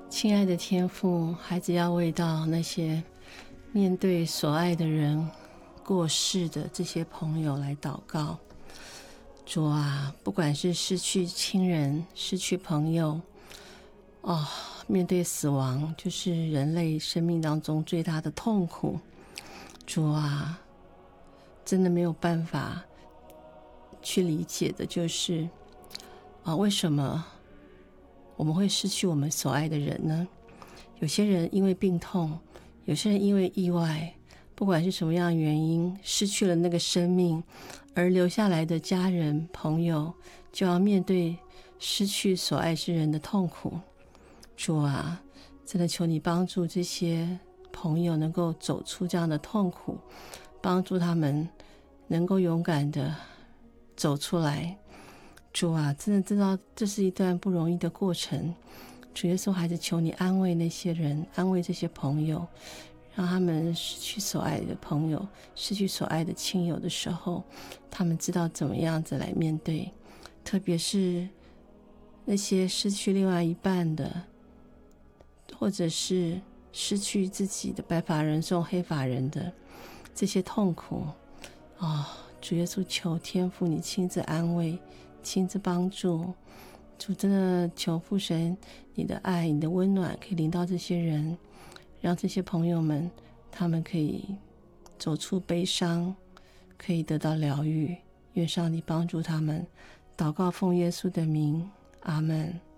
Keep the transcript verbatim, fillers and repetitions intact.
亲爱的天父，孩子要为到那些面对所爱的人过世的这些朋友来祷告。主啊，不管是失去亲人、失去朋友，哦，面对死亡就是人类生命当中最大的痛苦。主啊，真的没有办法去理解的就是啊，为什么我们会失去我们所爱的人呢？有些人因为病痛，有些人因为意外，不管是什么样的原因，失去了那个生命，而留下来的家人朋友就要面对失去所爱之人的痛苦。主啊，真的求你帮助这些朋友能够走出这样的痛苦，帮助他们能够勇敢的走出来。主啊，真的知道这是一段不容易的过程。主耶稣，还是求你安慰那些人，安慰这些朋友，让他们失去所爱的朋友，失去所爱的亲友的时候，他们知道怎么样子来面对。特别是那些失去另外一半的，或者是失去自己的白发人送黑发人的这些痛苦哦，主耶稣，求天父你亲自安慰，亲自帮助。主，真的求父神你的爱，你的温暖可以临到这些人，让这些朋友们他们可以走出悲伤，可以得到疗愈。愿上帝帮助他们。祷告奉耶稣的名，阿们。